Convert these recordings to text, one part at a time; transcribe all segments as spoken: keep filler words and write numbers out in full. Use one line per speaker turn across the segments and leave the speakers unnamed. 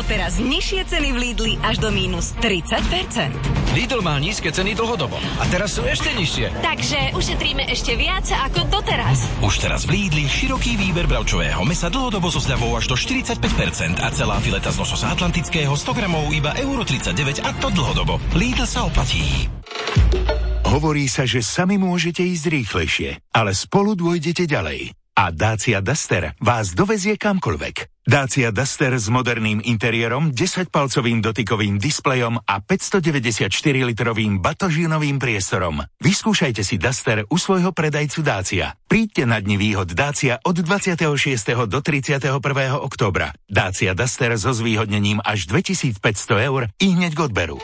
Doteraz nižšie ceny v Lidli až do mínus tridsať percent.
Lidl má nízke ceny dlhodobo a teraz sú ešte nižšie.
Takže ušetríme ešte viac ako doteraz.
Už teraz v Lidli široký výber bravčového mäsa dlhodobo so zľavou až do štyridsaťpäť percent a celá fileta z lososa atlantického sto gramov iba euro tridsaťdeväť a to dlhodobo. Lidl sa oplatí.
Hovorí sa, že sami môžete ísť rýchlejšie, ale spolu dôjdete ďalej. A Dacia Duster vás dovezie kamkoľvek. Dacia Duster s moderným interiérom, desaťpalcovým dotykovým displejom a päťstodeväťdesiatštyri litrovým batožínovým priestorom. Vyskúšajte si Duster u svojho predajcu Dacia. Príďte na dni výhod Dacia od dvadsiateho šiesteho do tridsiateho prvého októbra. Dacia Duster so zvýhodnením až dvetisícpäťsto eur i hneď k odberu.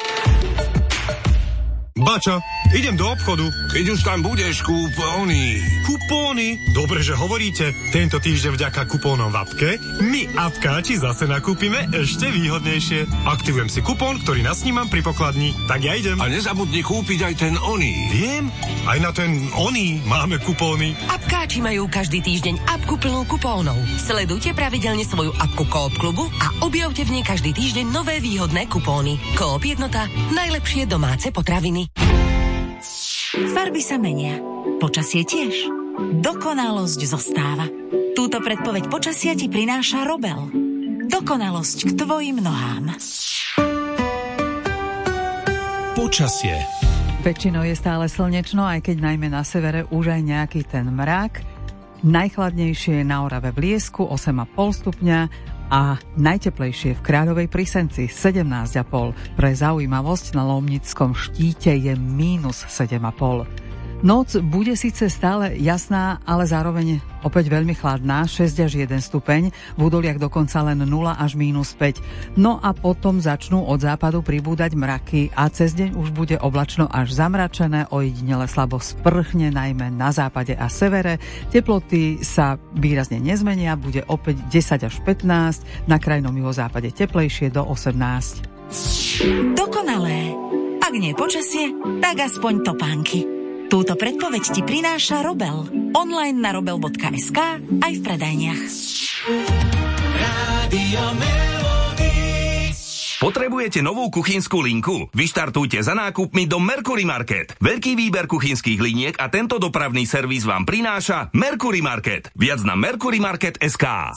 Bača, idem do obchodu.
Keď už tam budeš, kúp oný.
Kupóny? Dobre, že hovoríte. Tento týždeň vďaka kupónom v apke my apkáči zase nakúpime ešte výhodnejšie. Aktivujem si kupón, ktorý nasnímam pri pokladni. Tak ja idem.
A nezabudni kúpiť aj ten oný.
Viem, aj na ten oný máme kupóny.
Apkáči majú každý týždeň apku plnú kupónov. Sledujte pravidelne svoju apku Coop klubu a objavte v nej každý týždeň nové výhodné kupóny. Coop jednota, najlepšie domáce potraviny.
Farby sa menia. Počasie tiež. Dokonalosť zostáva. Túto predpoveď počasia ti prináša Robel. Dokonalosť k tvojim nohám.
Počasie.
Väčšinou je stále slnečno, aj keď najmä na severe už aj nejaký ten mrak. Najchladnejšie je na Orave v Liesku osem a pol stupňa a najteplejšie v Kráľovej Prisenci sedemnásť a pol. Pre zaujímavosť na Lomnickom štíte je mínus sedem a pol. Noc bude síce stále jasná, ale zároveň opäť veľmi chladná, šesť až jeden stupeň, v údoliach dokonca len nula až mínus päť. No a potom začnú od západu pribúdať mraky a cez deň už bude oblačno až zamračené, ojedinele slabo sprchne, najmä na západe a severe. Teploty sa výrazne nezmenia, bude opäť desať až pätnásť, na krajnom juhozápade teplejšie do osemnásť.
Dokonalé. Ak nie počasie, tak aspoň topánky. Túto predpoveď ti prináša Robel. Online na robel bodka es ká aj v predajniach.
Rádio Melody. Potrebujete novú kuchynskú linku? Vyštartujte za nákupmi do Mercury Market. Veľký výber kuchynských liniek a tento dopravný servis vám prináša Mercury Market. Viac na mercury market bodka es ká.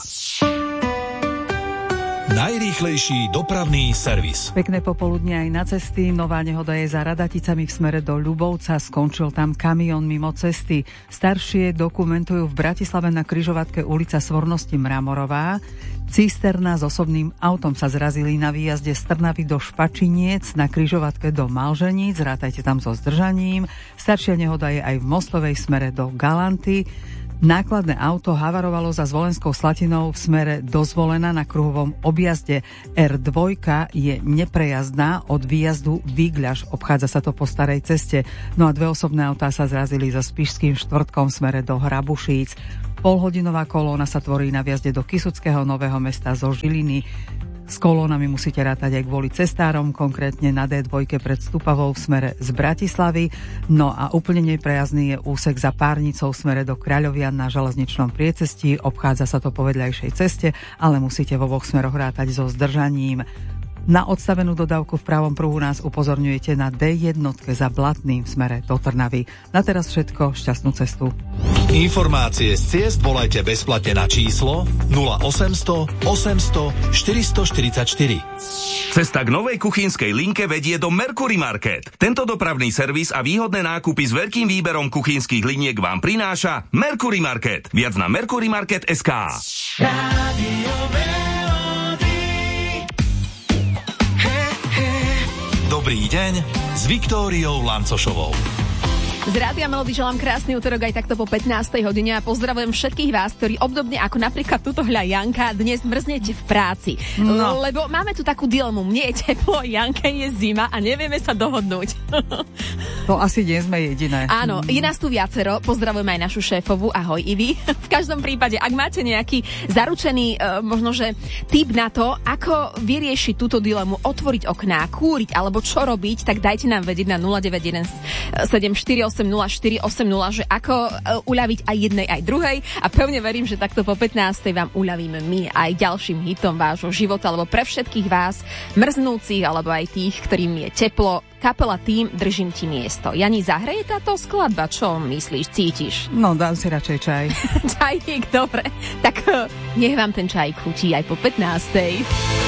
Najrýchlejší dopravný servis.
Pekné popoludne aj na cesty. Nová nehoda je za Radaticami v smere do Ľubovca. Skončil tam kamión mimo cesty. Staršie dokumentujú v Bratislave na križovatke ulica Svornosti Mramorová. Cisterna s osobným autom sa zrazili na výjazde z Trnavy do Špačiniec, na križovatke do Malženíc. Rátajte tam so zdržaním. Staršia nehoda je aj v Mostovej smere do Galanty. Nákladné auto havarovalo za Zvolenskou Slatinou v smere do Zvolena na kruhovom objazde. er dva je neprejazdná od výjazdu Výgľaš, obchádza sa to po starej ceste. No a dve osobné autá sa zrazili za Spišským štvrtkom v smere do Hrabušíc. Polhodinová kolóna sa tvorí na výjazde do Kysuckého Nového Mesta zo Žiliny. S kolónami musíte rátať aj kvôli cestárom, konkrétne na dé dva pred Stupavou v smere z Bratislavy. No a úplne neprejazdný je úsek za Párnicou v smere do Kráľovian na železničnom priecestí. Obchádza sa to po vedľajšej ceste, ale musíte vo oboch smeroch rátať so zdržaním. Na odstavenú dodávku v pravom pruhu nás upozorňujete na dé jedna za Blatným v smere do Trnavy. Na teraz všetko, šťastnú cestu.
Informácie z ciest volajte bezplatne na číslo nula osemsto osemsto štyristoštyridsaťštyri.
Cesta k novej kuchynskej linke vedie do Mercury Market. Tento dopravný servis a výhodné nákupy s veľkým výberom kuchynských liniek vám prináša Mercury Market. Viac na mercury market bodka es ká.
Dobrý deň s Viktóriou Lancošovou.
Z Rádia Melody želám krásny utorok aj takto po pätnástej hodine a pozdravujem všetkých vás, ktorí obdobne ako napríklad tuto hľa Janka dnes mrznete v práci. No. Lebo máme tu takú dilemu. Mne je teplo, Janke je zima a nevieme sa dohodnúť.
To asi nie sme jediné.
Áno, je nás tu viacero. Pozdravujem aj našu šéfovu. Ahoj, Ivi. V každom prípade, ak máte nejaký zaručený uh, možno, že tip na to, ako vyriešiť túto dilemu, otvoriť okná, kúriť alebo čo robiť, tak dajte nám vedieť na nula deväť jeden sedem štyri osem osem nula štyri osem nula, že ako uh, uľaviť aj jednej, aj druhej a pevne verím, že takto po pätnástej vám uľavíme my aj ďalším hitom vášho života, alebo pre všetkých vás mrznúcich, alebo aj tých, ktorým je teplo. Kapela Tým, Držím ti miesto. Jani, zahreje táto skladba? Čo myslíš, cítiš?
No, dám si radšej čaj.
Čajík, dobre. Tak nech vám ten čaj chutí aj po pätnástej.